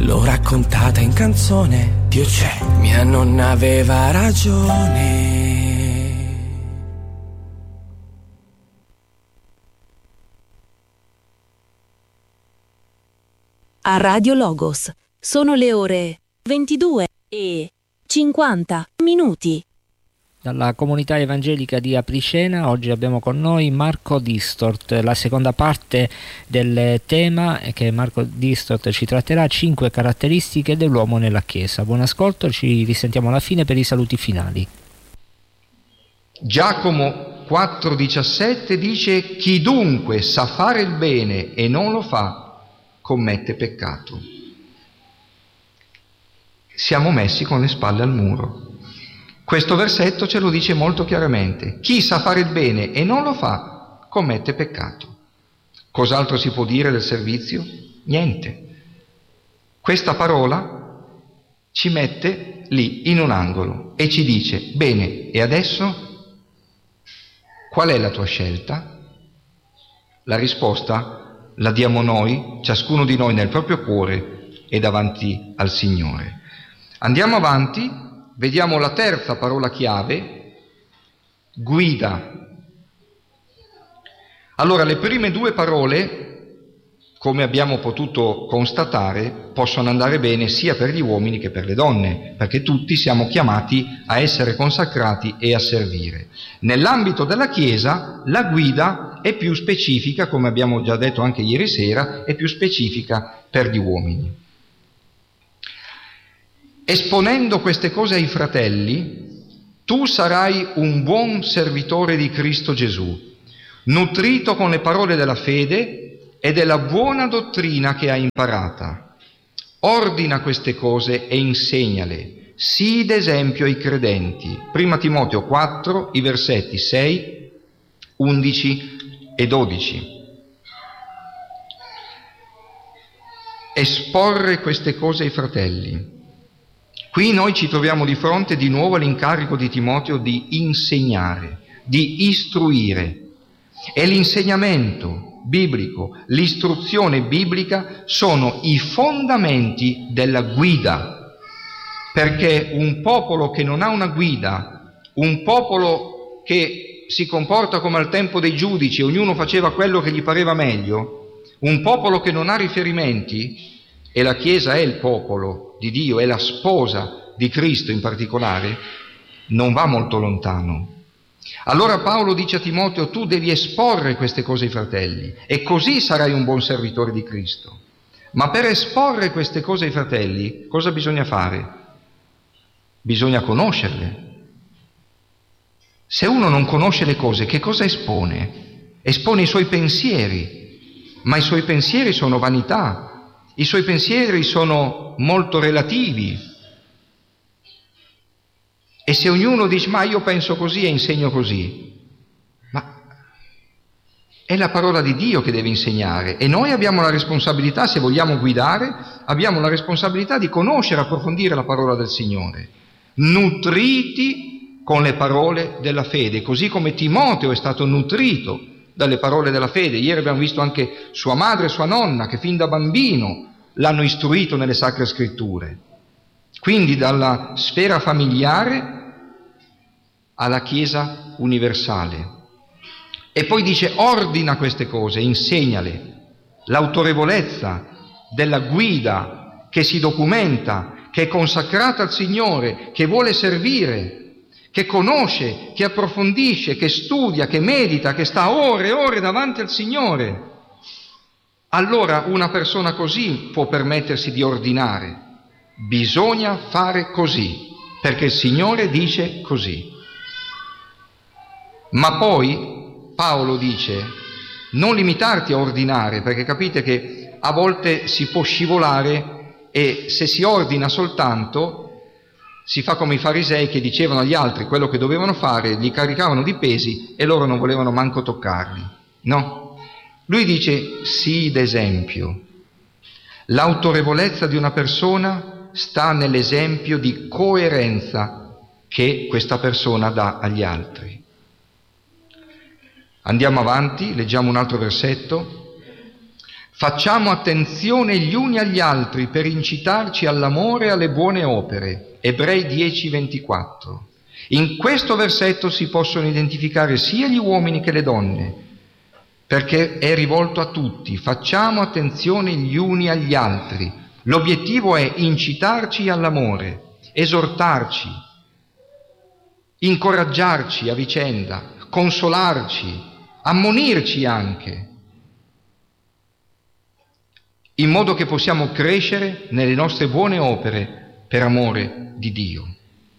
l'ho raccontata in canzone. Dio c'è, mia nonna aveva ragione. A Radio Logos sono le ore 22:50. Dalla comunità evangelica di Apriscena oggi abbiamo con noi Marco Distort, la seconda parte del tema che Marco Distort ci tratterà, 5 caratteristiche dell'uomo nella Chiesa. Buon ascolto, ci risentiamo alla fine per i saluti finali. Giacomo 4,17 dice: chi dunque sa fare il bene e non lo fa, commette peccato. Siamo messi con le spalle al muro. Questo versetto ce lo dice molto chiaramente. Chi sa fare il bene e non lo fa, commette peccato. Cos'altro si può dire del servizio? Niente. Questa parola ci mette lì in un angolo e ci dice: bene, e adesso qual è la tua scelta? La risposta la diamo noi, ciascuno di noi nel proprio cuore e davanti al Signore. Andiamo avanti. Vediamo la terza parola chiave, guida. Allora, le prime 2 parole, come abbiamo potuto constatare, possono andare bene sia per gli uomini che per le donne, perché tutti siamo chiamati a essere consacrati e a servire. Nell'ambito della Chiesa, la guida è più specifica, come abbiamo già detto anche ieri sera, è più specifica per gli uomini. Esponendo queste cose ai fratelli, tu sarai un buon servitore di Cristo Gesù, nutrito con le parole della fede e della buona dottrina che hai imparata. Ordina queste cose e insegnale, sii d'esempio ai credenti. 1 Timoteo 4, i versetti 6, 11 e 12. Esporre queste cose ai fratelli. Qui noi ci troviamo di fronte di nuovo all'incarico di Timoteo di insegnare, di istruire. E l'insegnamento biblico, l'istruzione biblica sono i fondamenti della guida, perché un popolo che non ha una guida, un popolo che si comporta come al tempo dei giudici, ognuno faceva quello che gli pareva meglio, un popolo che non ha riferimenti, e la Chiesa è il popolo di Dio, è la sposa di Cristo in particolare, non va molto lontano. Allora Paolo dice a Timoteo: tu devi esporre queste cose ai fratelli e così sarai un buon servitore di Cristo. Ma per esporre queste cose ai fratelli cosa bisogna fare? Bisogna conoscerle. Se uno non conosce le cose, che cosa espone? Espone i suoi pensieri, ma i suoi pensieri sono vanità. I suoi pensieri sono molto relativi. E se ognuno dice: ma io penso così e insegno così, ma è la parola di Dio che deve insegnare, e noi abbiamo la responsabilità, se vogliamo guidare, abbiamo la responsabilità di conoscere, approfondire la parola del Signore, nutriti con le parole della fede, così come Timoteo è stato nutrito dalle parole della fede. Ieri abbiamo visto anche sua madre e sua nonna che fin da bambino l'hanno istruito nelle Sacre Scritture. Quindi dalla sfera familiare alla Chiesa universale. E poi dice: ordina queste cose, insegnale. L'autorevolezza della guida che si documenta, che è consacrata al Signore, che vuole servire, che conosce, che approfondisce, che studia, che medita, che sta ore e ore davanti al Signore. Allora una persona così può permettersi di ordinare. Bisogna fare così, perché il Signore dice così. Ma poi Paolo dice: non limitarti a ordinare, perché capite che a volte si può scivolare e se si ordina soltanto si fa come i farisei che dicevano agli altri quello che dovevano fare, gli caricavano di pesi e loro non volevano manco toccarli. No, lui dice: sii d'esempio. L'autorevolezza di una persona sta nell'esempio di coerenza che questa persona dà agli altri. Andiamo avanti, leggiamo un altro versetto. Facciamo attenzione gli uni agli altri per incitarci all'amore e alle buone opere. Ebrei 10:24. In questo versetto si possono identificare sia gli uomini che le donne, perché è rivolto a tutti. Facciamo attenzione gli uni agli altri. L'obiettivo è incitarci all'amore, esortarci, incoraggiarci a vicenda, consolarci, ammonirci anche, in modo che possiamo crescere nelle nostre buone opere per amore di Dio.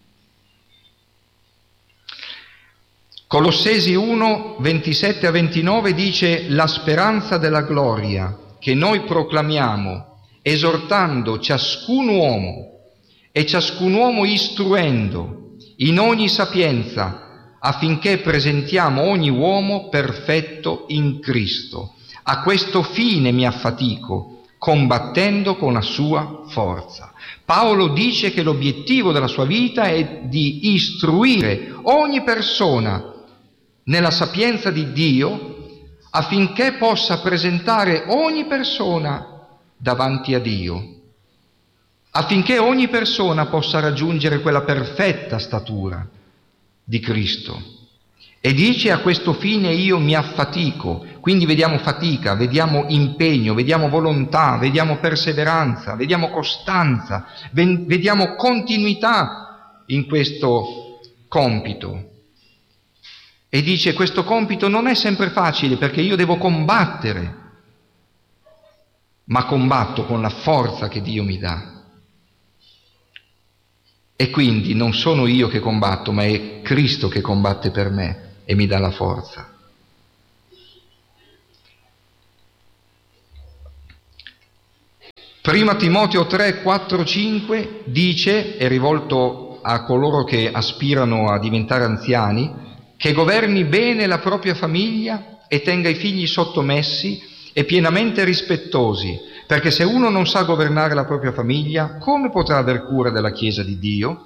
Colossesi 1, 27-29 dice: la speranza della gloria che noi proclamiamo, esortando ciascun uomo e ciascun uomo istruendo in ogni sapienza, affinché presentiamo ogni uomo perfetto in Cristo. A questo fine mi affatico, combattendo con la sua forza. Paolo dice che l'obiettivo della sua vita è di istruire ogni persona nella sapienza di Dio, affinché possa presentare ogni persona davanti a Dio, affinché ogni persona possa raggiungere quella perfetta statura di Cristo. E dice: a questo fine io mi affatico. Quindi vediamo fatica, vediamo impegno, vediamo volontà, vediamo perseveranza, vediamo costanza, vediamo continuità in questo compito. E dice: questo compito non è sempre facile, perché io devo combattere, ma combatto con la forza che Dio mi dà. E quindi non sono io che combatto, ma è Cristo che combatte per me e mi dà la forza. Prima Timoteo 3, 4, 5 dice, è rivolto a coloro che aspirano a diventare anziani, che governi bene la propria famiglia e tenga i figli sottomessi e pienamente rispettosi, perché se uno non sa governare la propria famiglia, come potrà aver cura della Chiesa di Dio?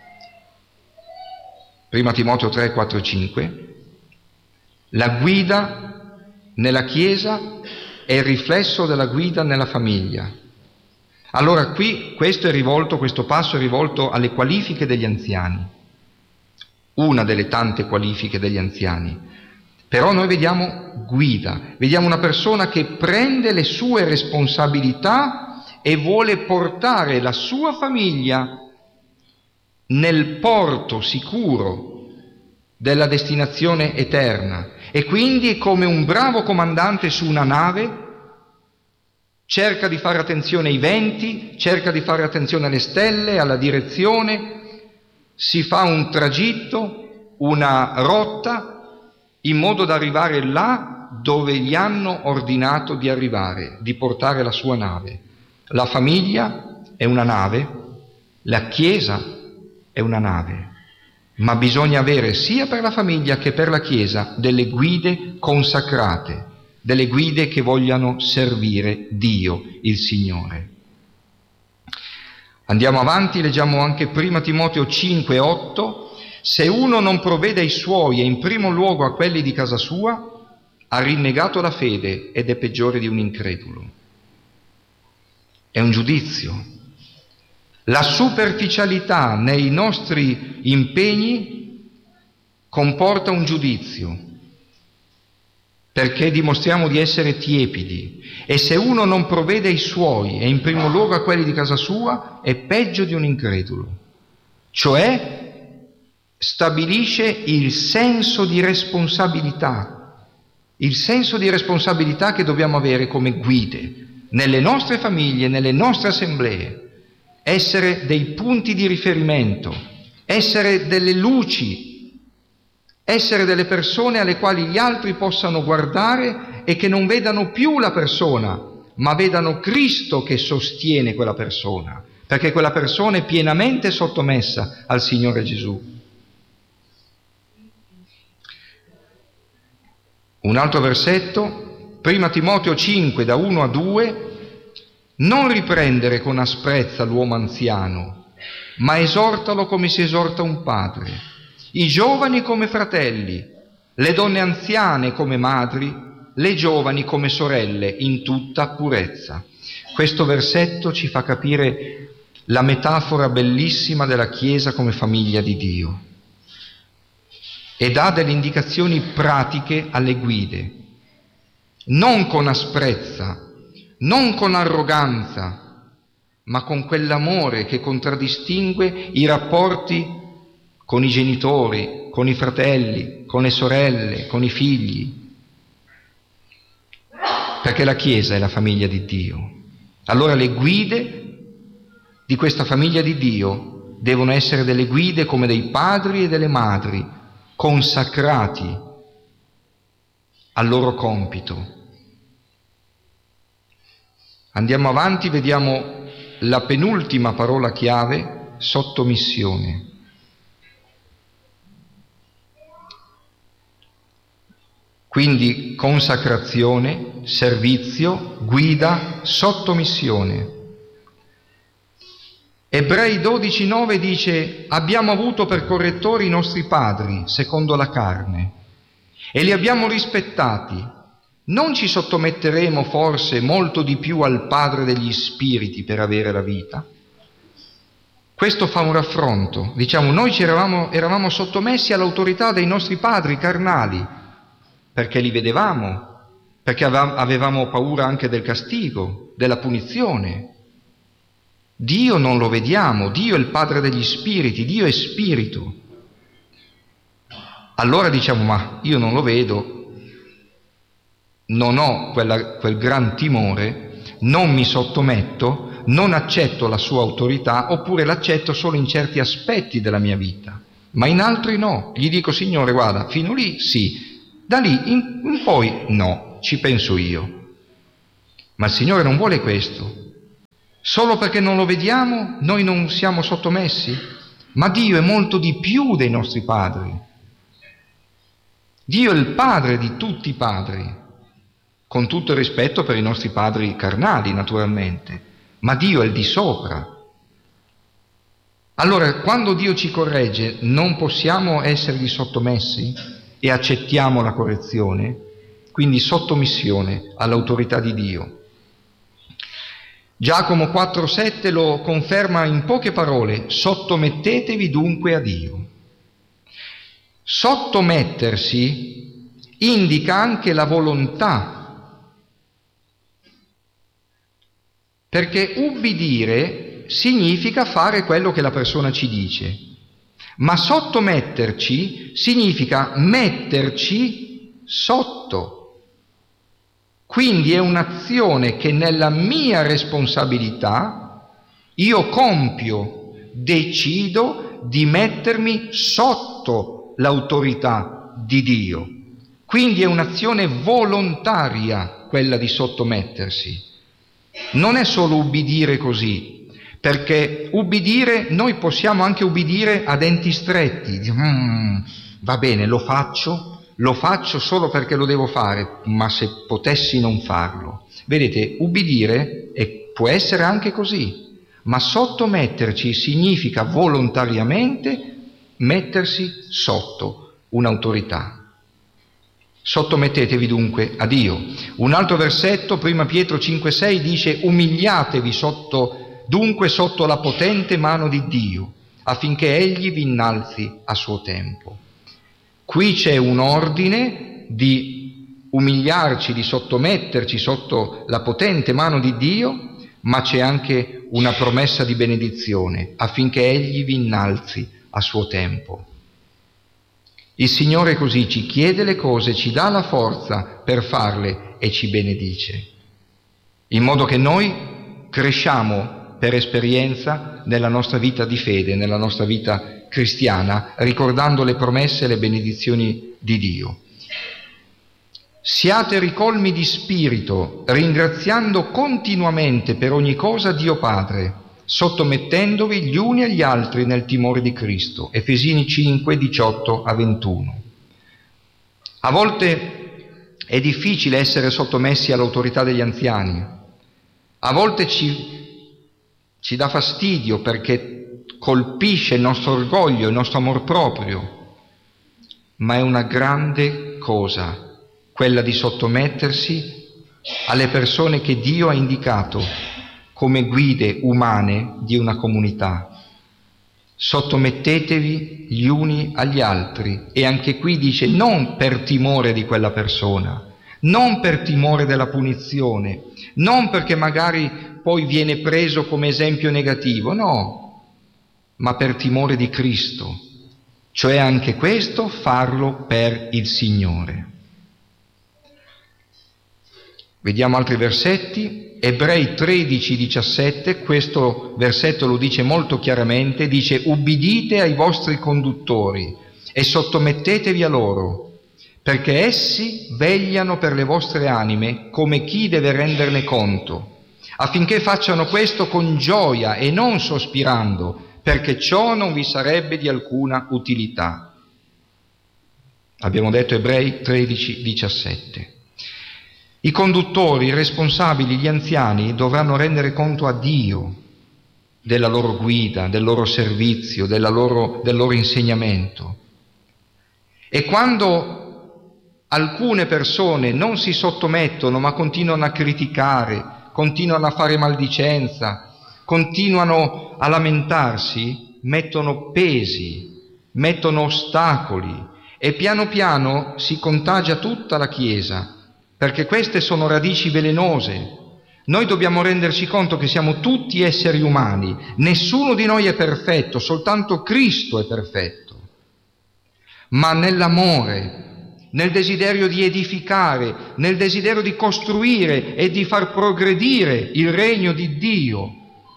Prima Timoteo 3, 4, 5. La guida nella Chiesa è il riflesso della guida nella famiglia. Allora qui questo passo è rivolto alle qualifiche degli anziani, una delle tante qualifiche degli anziani. Però noi vediamo guida, vediamo una persona che prende le sue responsabilità e vuole portare la sua famiglia nel porto sicuro della destinazione eterna, e quindi, come un bravo comandante su una nave, cerca di fare attenzione ai venti, cerca di fare attenzione alle stelle, alla direzione, si fa un tragitto, una rotta, in modo da arrivare là dove gli hanno ordinato di arrivare, di portare la sua nave. La famiglia è una nave, la Chiesa è una nave, ma bisogna avere sia per la famiglia che per la Chiesa delle guide consacrate, delle guide che vogliano servire Dio, il Signore. Andiamo avanti, leggiamo anche prima Timoteo 5, 8. Se uno non provvede ai suoi e in primo luogo a quelli di casa sua, ha rinnegato la fede ed è peggiore di un incredulo. È un giudizio. La superficialità nei nostri impegni comporta un giudizio, perché dimostriamo di essere tiepidi. E se uno non provvede ai suoi e in primo luogo a quelli di casa sua, è peggio di un incredulo. Cioè stabilisce il senso di responsabilità che dobbiamo avere come guide nelle nostre famiglie, nelle nostre assemblee, essere dei punti di riferimento, essere delle luci, essere delle persone alle quali gli altri possano guardare e che non vedano più la persona, ma vedano Cristo che sostiene quella persona, perché quella persona è pienamente sottomessa al Signore Gesù. Un altro versetto, prima Timoteo 5, da 1 a 2, non riprendere con asprezza l'uomo anziano, ma esortalo come si esorta un padre, i giovani come fratelli, le donne anziane come madri, le giovani come sorelle in tutta purezza. Questo versetto ci fa capire la metafora bellissima della Chiesa come famiglia di Dio e dà delle indicazioni pratiche alle guide, non con asprezza, non con arroganza, ma con quell'amore che contraddistingue i rapporti con i genitori, con i fratelli, con le sorelle, con i figli, perché la Chiesa è la famiglia di Dio. Allora le guide di questa famiglia di Dio devono essere delle guide come dei padri e delle madri, consacrati al loro compito. Andiamo avanti, vediamo la penultima parola chiave, sottomissione. Quindi consacrazione, servizio, guida, sottomissione. Ebrei 12,9 dice: abbiamo avuto per correttori i nostri padri, secondo la carne, e li abbiamo rispettati. Non ci sottometteremo forse molto di più al Padre degli Spiriti per avere la vita? Questo fa un raffronto. Diciamo, noi eravamo sottomessi all'autorità dei nostri padri carnali, perché li vedevamo, perché avevamo paura anche del castigo, della punizione. Dio non lo vediamo, Dio è il Padre degli Spiriti, Dio è Spirito. Allora diciamo, ma io non lo vedo, non ho quel gran timore, non mi sottometto, non accetto la sua autorità, oppure l'accetto solo in certi aspetti della mia vita, ma in altri no. Gli dico: Signore, guarda, fino lì sì, da lì in poi no, ci penso io. Ma il Signore non vuole questo. Solo perché non lo vediamo noi non siamo sottomessi? Ma Dio è molto di più dei nostri padri. Dio è il Padre di tutti i padri, con tutto il rispetto per i nostri padri carnali, naturalmente, ma Dio è il di sopra. Allora, quando Dio ci corregge, non possiamo essergli sottomessi e accettiamo la correzione, quindi sottomissione all'autorità di Dio. Giacomo 4,7 lo conferma in poche parole: sottomettetevi dunque a Dio. Sottomettersi indica anche la volontà, perché ubbidire significa fare quello che la persona ci dice, ma sottometterci significa metterci sotto. Quindi è un'azione che nella mia responsabilità io compio, decido di mettermi sotto l'autorità di Dio. Quindi è un'azione volontaria quella di sottomettersi. Non è solo ubbidire così, perché ubbidire, noi possiamo anche ubbidire a denti stretti. Va bene, lo faccio solo perché lo devo fare, ma se potessi non farlo. Vedete, ubbidire può essere anche così, ma sottometterci significa volontariamente mettersi sotto un'autorità. Sottomettetevi dunque a Dio. Un altro versetto, 1 Pietro 5,6 dice: umiliatevi dunque sotto la potente mano di Dio, affinché Egli vi innalzi a suo tempo. Qui c'è un ordine di umiliarci, di sottometterci sotto la potente mano di Dio, ma c'è anche una promessa di benedizione, affinché Egli vi innalzi a suo tempo. Il Signore così ci chiede le cose, ci dà la forza per farle e ci benedice, in modo che noi cresciamo per esperienza nella nostra vita di fede, nella nostra vita cristiana, ricordando le promesse e le benedizioni di Dio. Siate ricolmi di spirito, ringraziando continuamente per ogni cosa Dio Padre, sottomettendovi gli uni agli altri nel timore di Cristo. Efesini 5, 18-21. A volte è difficile essere sottomessi all'autorità degli anziani, a volte ci dà fastidio perché colpisce il nostro orgoglio, il nostro amor proprio, ma è una grande cosa quella di sottomettersi alle persone che Dio ha indicato come guide umane di una comunità. Sottomettetevi gli uni agli altri, e anche qui dice non per timore di quella persona, non per timore della punizione, non perché magari poi viene preso come esempio negativo, no, ma per timore di Cristo, cioè anche questo farlo per il Signore. Vediamo altri versetti. Ebrei 13:17, questo versetto lo dice molto chiaramente, dice: ubbidite ai vostri conduttori e sottomettetevi a loro, perché essi vegliano per le vostre anime come chi deve renderne conto, affinché facciano questo con gioia e non sospirando, perché ciò non vi sarebbe di alcuna utilità. Abbiamo detto Ebrei 13:17. I conduttori, i responsabili, gli anziani dovranno rendere conto a Dio della loro guida, del loro servizio, del loro insegnamento. E quando alcune persone non si sottomettono ma continuano a criticare, continuano a fare maldicenza, continuano a lamentarsi, mettono pesi, mettono ostacoli e piano piano si contagia tutta la Chiesa. Perché queste sono radici velenose. Noi dobbiamo renderci conto che siamo tutti esseri umani, nessuno di noi è perfetto, soltanto Cristo è perfetto. Ma nell'amore, nel desiderio di edificare, nel desiderio di costruire e di far progredire il regno di Dio,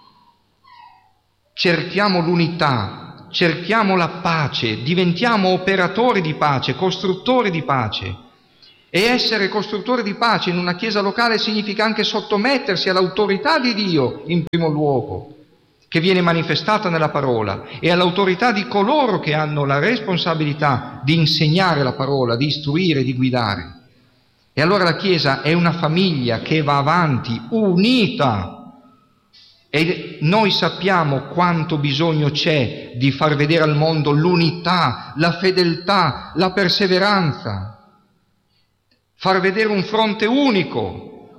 cerchiamo l'unità, cerchiamo la pace, diventiamo operatori di pace, costruttori di pace. E essere costruttore di pace in una chiesa locale significa anche sottomettersi all'autorità di Dio in primo luogo, che viene manifestata nella parola, e all'autorità di coloro che hanno la responsabilità di insegnare la parola, di istruire, di guidare. E allora la Chiesa è una famiglia che va avanti, unita. E noi sappiamo quanto bisogno c'è di far vedere al mondo l'unità, la fedeltà, la perseveranza. Far vedere un fronte unico.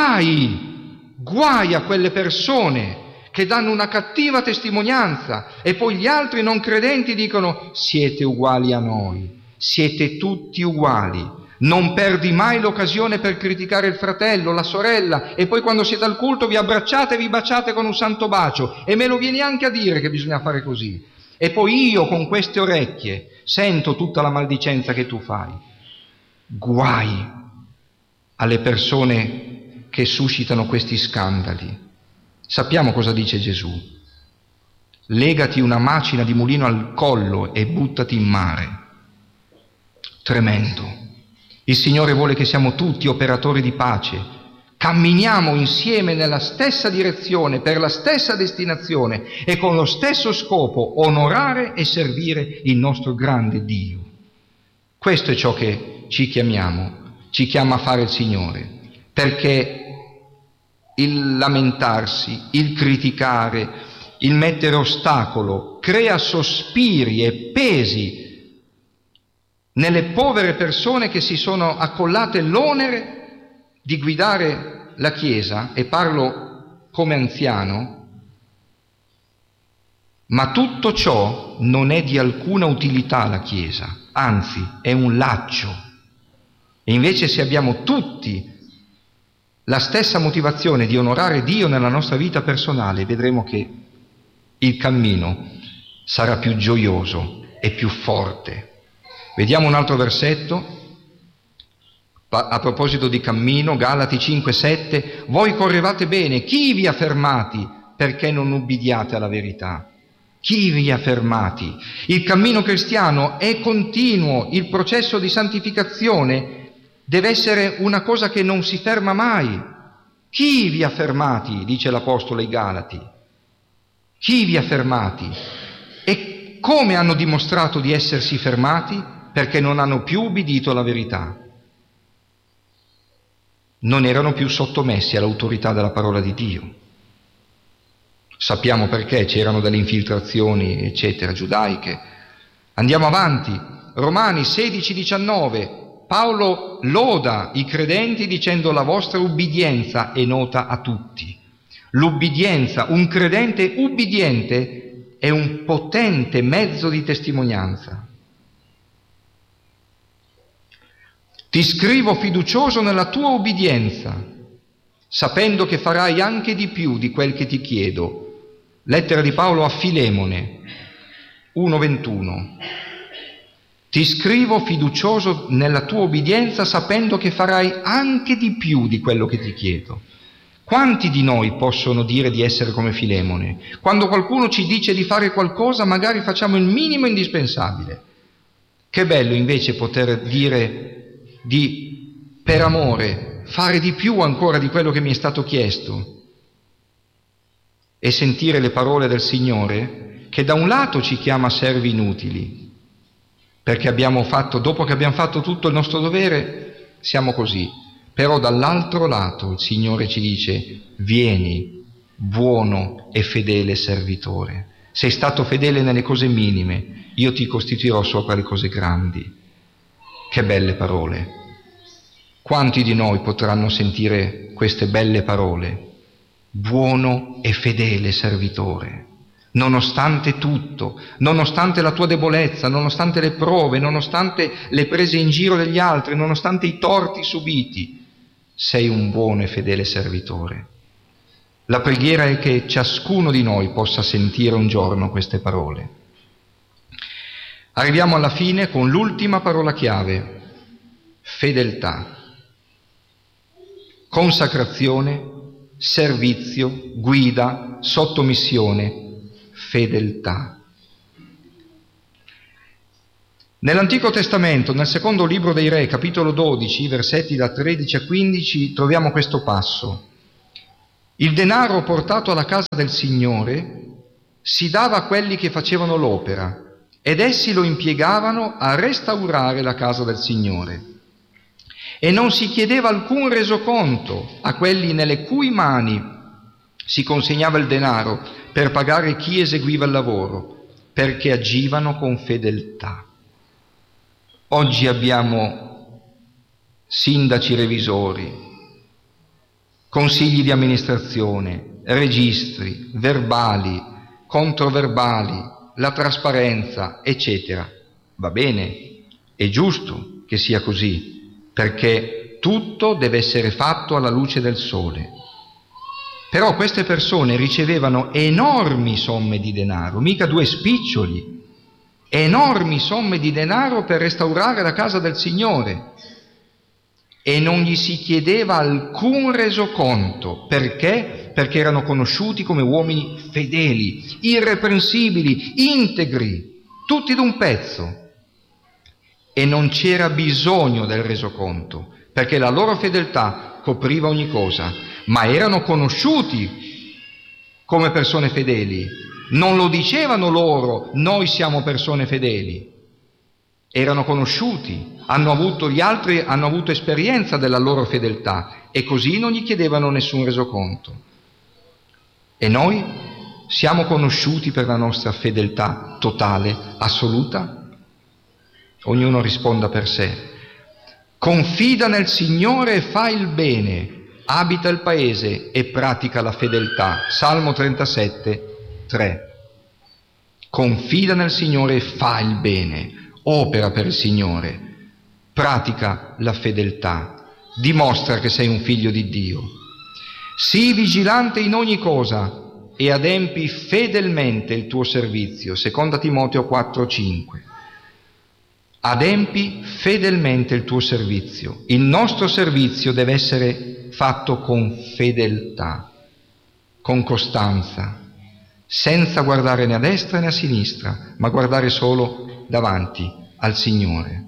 Guai a quelle persone che danno una cattiva testimonianza e poi gli altri non credenti dicono: siete uguali a noi, siete tutti uguali, non perdi mai l'occasione per criticare il fratello, la sorella, e poi quando siete al culto vi abbracciate e vi baciate con un santo bacio, e me lo vieni anche a dire che bisogna fare così, e poi io con queste orecchie sento tutta la maldicenza che tu fai. Guai alle persone che suscitano questi scandali. Sappiamo cosa dice Gesù: legati una macina di mulino al collo e buttati in mare. Tremendo. Il Signore vuole che siamo tutti operatori di pace, camminiamo insieme nella stessa direzione, per la stessa destinazione e con lo stesso scopo: onorare e servire il nostro grande Dio. Questo è ciò che ci chiama a fare il Signore, perché il lamentarsi, il criticare, il mettere ostacolo crea sospiri e pesi nelle povere persone che si sono accollate l'onere di guidare la Chiesa, e parlo come anziano. Ma tutto ciò non è di alcuna utilità alla Chiesa, anzi è un laccio. E invece, se abbiamo tutti la stessa motivazione di onorare Dio nella nostra vita personale, vedremo che il cammino sarà più gioioso e più forte. Vediamo un altro versetto a proposito di cammino, Galati 5:7: voi correvate bene, chi vi ha fermati perché non ubbidiate alla verità? Chi vi ha fermati? Il cammino cristiano è continuo, il processo di santificazione deve essere una cosa che non si ferma mai. Chi vi ha fermati? Dice l'Apostolo ai Galati. Chi vi ha fermati? E come hanno dimostrato di essersi fermati? Perché non hanno più ubbidito alla verità. Non erano più sottomessi all'autorità della parola di Dio. Sappiamo perché, c'erano delle infiltrazioni, eccetera, giudaiche. Andiamo avanti. Romani 16:19. Paolo loda i credenti dicendo: la vostra ubbidienza è nota a tutti. L'ubbidienza, un credente ubbidiente è un potente mezzo di testimonianza. Ti scrivo fiducioso nella tua ubbidienza, sapendo che farai anche di più di quel che ti chiedo. Lettera di Paolo a Filemone 1:21. Ti scrivo fiducioso nella tua ubbidienza, sapendo che farai anche di più di quello che ti chiedo. Quanti di noi possono dire di essere come Filemone? Quando qualcuno ci dice di fare qualcosa, magari facciamo il minimo indispensabile. Che bello invece poter dire per amore, fare di più ancora di quello che mi è stato chiesto, e sentire le parole del Signore, che da un lato ci chiama servi inutili, perché dopo che abbiamo fatto tutto il nostro dovere, siamo così. Però dall'altro lato il Signore ci dice: vieni, buono e fedele servitore. Sei stato fedele nelle cose minime, io ti costituirò sopra le cose grandi. Che belle parole! Quanti di noi potranno sentire queste belle parole? Buono e fedele servitore. Nonostante tutto, nonostante la tua debolezza, nonostante le prove, nonostante le prese in giro degli altri, nonostante i torti subiti, sei un buono e fedele servitore. La preghiera è che ciascuno di noi possa sentire un giorno queste parole. Arriviamo alla fine con l'ultima parola chiave: fedeltà. Consacrazione, servizio, guida, sottomissione, fedeltà. Nell'Antico Testamento, nel secondo libro dei Re, capitolo 12, versetti da 13 a 15, troviamo questo passo: il denaro portato alla casa del Signore si dava a quelli che facevano l'opera, ed essi lo impiegavano a restaurare la casa del Signore. E non si chiedeva alcun resoconto a quelli nelle cui mani si consegnava il denaro per pagare chi eseguiva il lavoro, perché agivano con fedeltà. Oggi abbiamo sindaci revisori, consigli di amministrazione, registri, verbali, controverbali, la trasparenza, eccetera. Va bene, è giusto che sia così, perché tutto deve essere fatto alla luce del sole. Però queste persone ricevevano enormi somme di denaro, mica due spiccioli, enormi somme di denaro per restaurare la casa del Signore, e non gli si chiedeva alcun resoconto. Perché? Perché erano conosciuti come uomini fedeli, irreprensibili, integri, tutti d'un pezzo. E non c'era bisogno del resoconto, perché la loro fedeltà copriva ogni cosa, ma erano conosciuti come persone fedeli. Non lo dicevano loro: noi siamo persone fedeli. Erano conosciuti, gli altri hanno avuto esperienza della loro fedeltà, e così non gli chiedevano nessun resoconto. E noi siamo conosciuti per la nostra fedeltà totale, assoluta? Ognuno risponda per sé. Confida nel Signore e fa il bene, abita il paese e pratica la fedeltà. Salmo 37, 3. Confida nel Signore e fa il bene, opera per il Signore, pratica la fedeltà, dimostra che sei un figlio di Dio. Sii vigilante in ogni cosa e adempi fedelmente il tuo servizio. 2 Timoteo 4, 5. Adempi fedelmente il tuo servizio. Il nostro servizio deve essere fatto con fedeltà, con costanza, senza guardare né a destra né a sinistra, ma guardare solo davanti al Signore.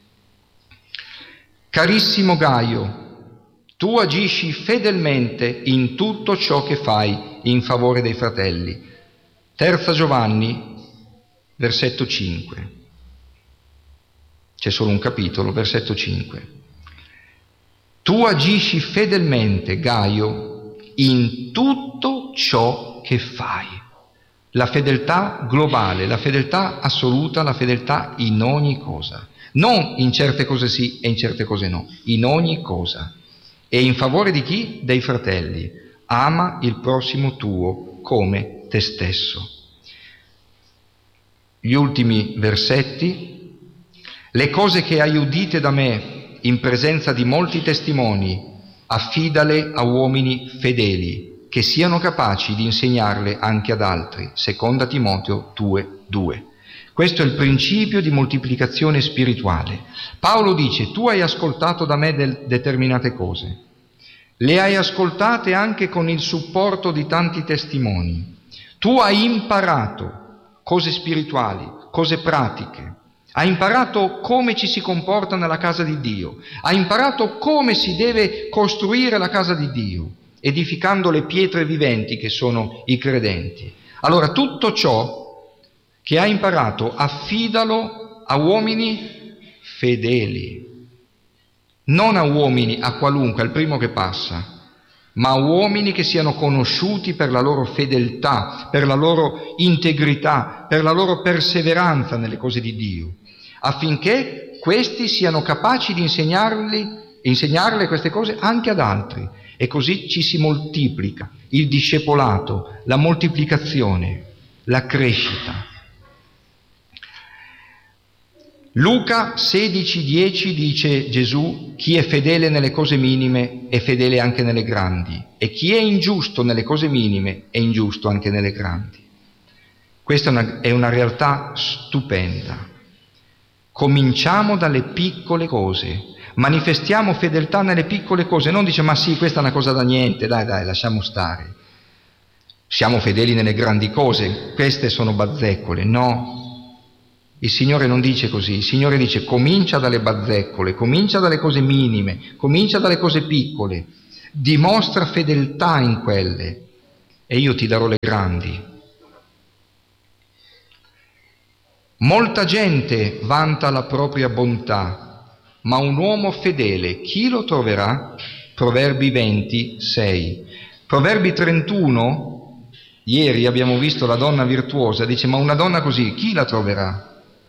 Carissimo Gaio, tu agisci fedelmente in tutto ciò che fai in favore dei fratelli. 3 Giovanni, versetto 5. C'è solo un capitolo, versetto 5. Tu agisci fedelmente, Gaio, in tutto ciò che fai. La fedeltà globale, la fedeltà assoluta, la fedeltà in ogni cosa. Non in certe cose sì e in certe cose no, in ogni cosa. E in favore di chi? Dei fratelli. Ama il prossimo tuo come te stesso. Gli ultimi versetti. Le cose che hai udite da me in presenza di molti testimoni, affidale a uomini fedeli, che siano capaci di insegnarle anche ad altri. Seconda Timoteo 2:2. Questo è il principio di moltiplicazione spirituale. Paolo dice: tu hai ascoltato da me determinate cose, le hai ascoltate anche con il supporto di tanti testimoni. Tu hai imparato cose spirituali, cose pratiche, hai imparato come ci si comporta nella casa di Dio, hai imparato come si deve costruire la casa di Dio, edificando le pietre viventi che sono i credenti. Allora tutto ciò che hai imparato affidalo a uomini fedeli, non a uomini a qualunque, al primo che passa, ma a uomini che siano conosciuti per la loro fedeltà, per la loro integrità, per la loro perseveranza nelle cose di Dio, affinché questi siano capaci di insegnarle queste cose anche ad altri, e così ci si moltiplica il discepolato, la moltiplicazione, la crescita. Luca 16:10 dice Gesù: chi è fedele nelle cose minime è fedele anche nelle grandi, e chi è ingiusto nelle cose minime è ingiusto anche nelle grandi. Questa è una realtà stupenda. Cominciamo dalle piccole cose, manifestiamo fedeltà nelle piccole cose. Non dice: ma sì, questa è una cosa da niente, dai, lasciamo stare. Siamo fedeli nelle grandi cose, queste sono bazzecole. No. Il Signore non dice così, il Signore dice: comincia dalle bazzecole, comincia dalle cose minime, comincia dalle cose piccole, dimostra fedeltà in quelle e io ti darò le grandi. Molta gente vanta la propria bontà, ma un uomo fedele chi lo troverà? Proverbi 20:6. Proverbi 31, ieri abbiamo visto la donna virtuosa, dice: ma una donna così chi la troverà?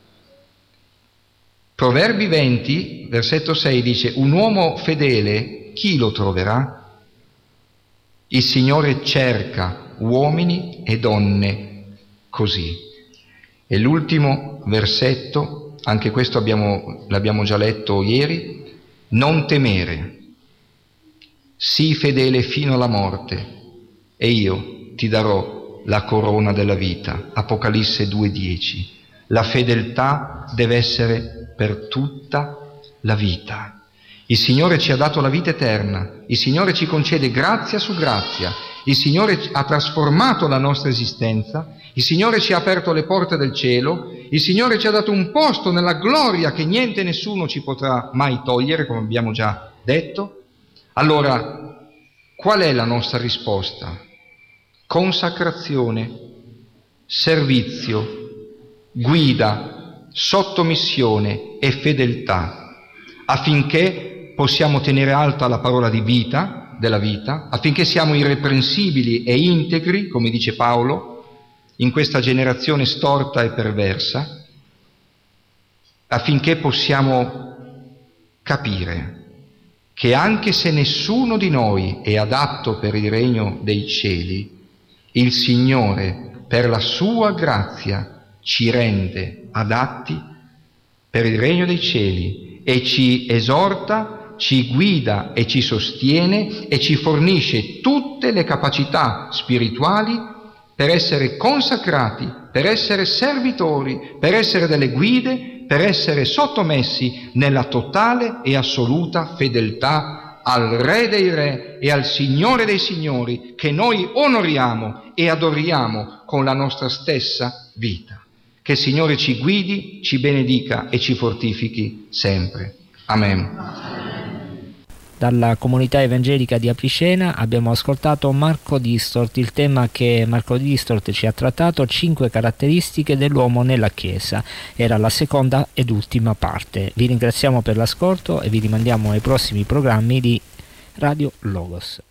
Proverbi 20, versetto 6 dice: un uomo fedele chi lo troverà? Il Signore cerca uomini e donne così. E l'ultimo versetto, anche questo l'abbiamo già letto ieri: non temere, sii fedele fino alla morte e io ti darò la corona della vita. Apocalisse 2:10. La fedeltà deve essere per tutta la vita. Il Signore ci ha dato la vita eterna, il Signore ci concede grazia su grazia, il Signore ha trasformato la nostra esistenza, il Signore ci ha aperto le porte del cielo, il Signore ci ha dato un posto nella gloria che niente e nessuno ci potrà mai togliere, come abbiamo già detto. Allora, qual è la nostra risposta? Consacrazione, servizio, guida, sottomissione e fedeltà, affinché possiamo tenere alta la parola di vita, della vita, affinché siamo irreprensibili e integri, come dice Paolo, in questa generazione storta e perversa, affinché possiamo capire che anche se nessuno di noi è adatto per il regno dei cieli, il Signore, per la sua grazia, ci rende adatti per il regno dei cieli e ci esorta, ci guida e ci sostiene e ci fornisce tutte le capacità spirituali per essere consacrati, per essere servitori, per essere delle guide, per essere sottomessi nella totale e assoluta fedeltà al Re dei Re e al Signore dei Signori, che noi onoriamo e adoriamo con la nostra stessa vita. Che il Signore ci guidi, ci benedica e ci fortifichi sempre. Amen. Dalla comunità evangelica di Apriscena abbiamo ascoltato Marco Distort, il tema che Marco Distort ci ha trattato: 5 caratteristiche dell'uomo nella Chiesa. Era la seconda ed ultima parte. Vi ringraziamo per l'ascolto e vi rimandiamo ai prossimi programmi di Radio Logos.